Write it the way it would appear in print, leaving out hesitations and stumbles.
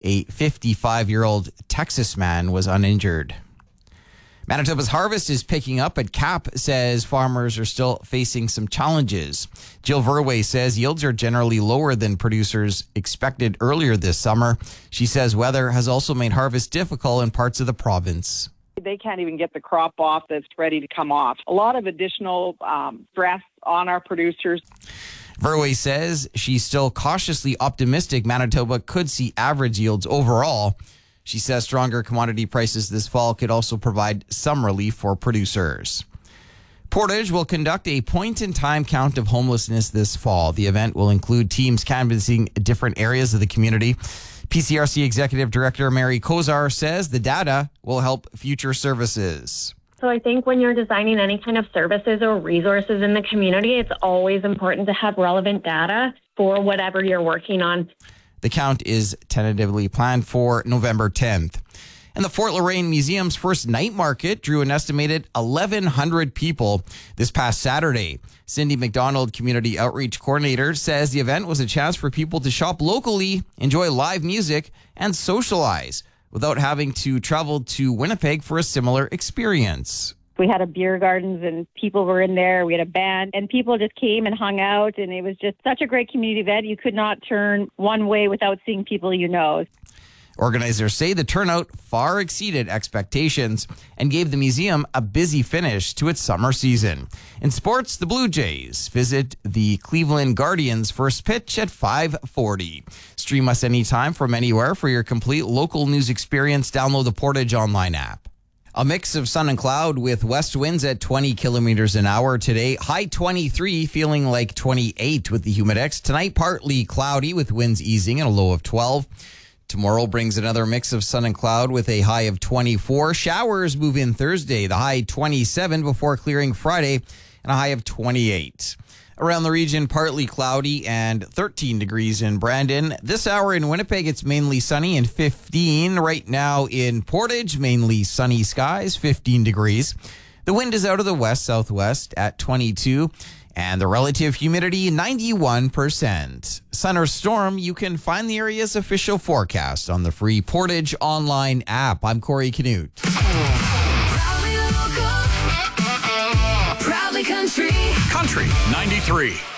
A 55-year-old Texas man was uninjured. Manitoba's harvest is picking up, but CAP says farmers are still facing some challenges. Jill Verway says yields are generally lower than producers expected earlier this summer. She says weather has also made harvest difficult in parts of the province. They can't even get the crop off that's ready to come off. A lot of additional stress on our producers. Verway says she's still cautiously optimistic Manitoba could see average yields overall. She says stronger commodity prices this fall could also provide some relief for producers. Portage will conduct a point-in-time count of homelessness this fall. The event will include teams canvassing different areas of the community. PCRC Executive Director Mary Kozar says the data will help future services. So I think when you're designing any kind of services or resources in the community, it's always important to have relevant data for whatever you're working on. The count is tentatively planned for November 10th. And the Fort Loraine Museum's first night market drew an estimated 1,100 people this past Saturday. Cindy McDonald, Community Outreach Coordinator, says the event was a chance for people to shop locally, enjoy live music, and socialize without having to travel to Winnipeg for a similar experience. We had a beer gardens and people were in there. We had a band and people just came and hung out, and it was just such a great community event. You could not turn one way without seeing people you know. Organizers say the turnout far exceeded expectations and gave the museum a busy finish to its summer season. In sports, the Blue Jays visit the Cleveland Guardians' first pitch at 5:40. Stream us anytime from anywhere for your complete local news experience. Download the Portage online app. A mix of sun and cloud with west winds at 20 kilometers an hour today. High 23, feeling like 28 with the humidex. Tonight, partly cloudy with winds easing and a low of 12. Tomorrow brings another mix of sun and cloud with a high of 24. Showers move in Thursday, the high 27 before clearing Friday and a high of 28. Around the region, partly cloudy and 13 degrees in Brandon. This hour in Winnipeg, it's mainly sunny and 15. Right now in Portage, mainly sunny skies, 15 degrees. The wind is out of the west-southwest at 22. And the relative humidity, 91%. Sun or storm, you can find the area's official forecast on the free Portage online app. I'm Corey Canute. Proudly local, proudly country. Country 93.